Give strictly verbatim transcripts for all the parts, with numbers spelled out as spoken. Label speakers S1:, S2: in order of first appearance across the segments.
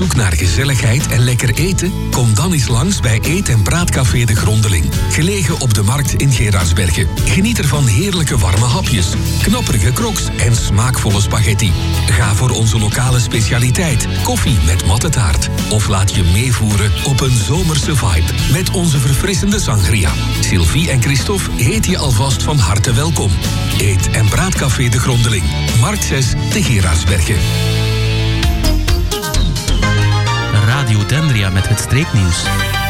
S1: zoek naar gezelligheid en lekker eten? Kom dan eens langs bij Eet- en Praatcafé De Grondeling. Gelegen op de markt in Gerardsbergen. Geniet er van heerlijke warme hapjes, knapperige crocs en smaakvolle spaghetti. Ga voor onze lokale specialiteit, koffie met matte taart. Of laat je meevoeren op een zomerse vibe met onze verfrissende sangria. Sylvie en Christophe heet je alvast van harte welkom. Eet- en Praatcafé De Grondeling. Markt zes, de Gerardsbergen.
S2: Radio Dendria met het streeknieuws.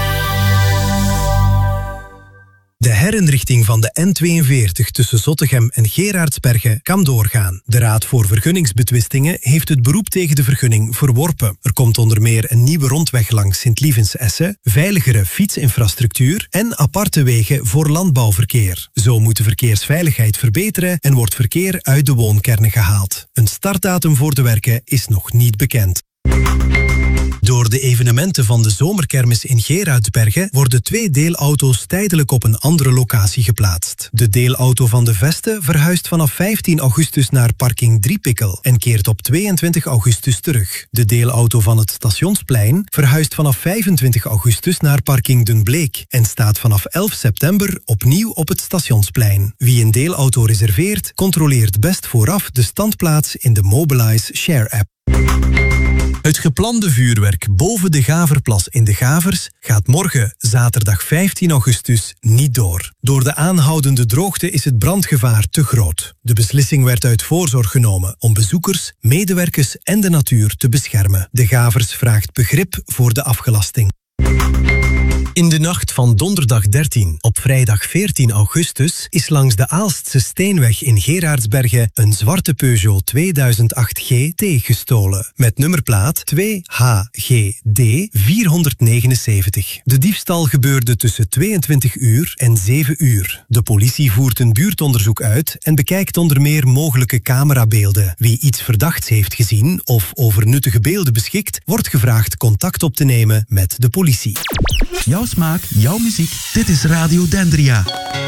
S3: De herinrichting van de N tweeënveertig tussen Zottegem en Gerardsbergen kan doorgaan. De Raad voor Vergunningsbetwistingen heeft het beroep tegen de vergunning verworpen. Er komt onder meer een nieuwe rondweg langs Sint-Lievens-Essen, veiligere fietsinfrastructuur en aparte wegen voor landbouwverkeer. Zo moet de verkeersveiligheid verbeteren en wordt verkeer uit de woonkernen gehaald. Een startdatum voor de werken is nog niet bekend. Door de evenementen van de zomerkermis in Gerardsbergen worden twee deelauto's tijdelijk op een andere locatie geplaatst. De deelauto van de Veste verhuist vanaf vijftien augustus naar parking Driepikkel en keert op tweeëntwintig augustus terug. De deelauto van het Stationsplein verhuist vanaf vijfentwintig augustus naar parking Den Bleek en staat vanaf elf september opnieuw op het Stationsplein. Wie een deelauto reserveert, controleert best vooraf de standplaats in de Mobilize Share-app. Het geplande vuurwerk boven de Gaverplas in de Gavers gaat morgen, zaterdag vijftien augustus, niet door. Door de aanhoudende droogte is het brandgevaar te groot. De beslissing werd uit voorzorg genomen om bezoekers, medewerkers en de natuur te beschermen. De Gavers vraagt begrip voor de afgelasting. In de nacht van donderdag dertien op vrijdag veertien augustus is langs de Aalstse Steenweg in Gerardsbergen een zwarte Peugeot tweeduizend acht G T gestolen. Met nummerplaat twee H G D vierhonderdnegenenzeventig. De diefstal gebeurde tussen tweeëntwintig uur en zeven uur. De politie voert een buurtonderzoek uit en bekijkt onder meer mogelijke camerabeelden. Wie iets verdachts heeft gezien of over nuttige beelden beschikt, wordt gevraagd contact op te nemen met de politie.
S4: Jouw smaak, jouw muziek, dit is Radio Dendria.